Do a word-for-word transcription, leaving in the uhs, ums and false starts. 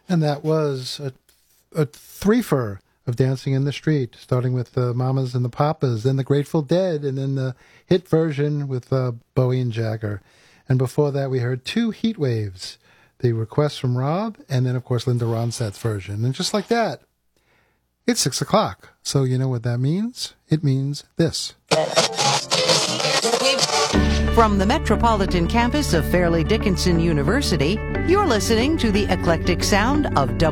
And that was a, a threefer of Dancing in the Street, starting with the Mamas and the Papas, then the Grateful Dead, and then the hit version with uh, Bowie and Jagger. And before that, we heard two Heat Waves, the request from Rob, and then, of course, Linda Ronstadt's version. And just like that, it's six o'clock. So you know what that means? It means this. From the Metropolitan Campus of Fairleigh Dickinson University, you're listening to the eclectic sound of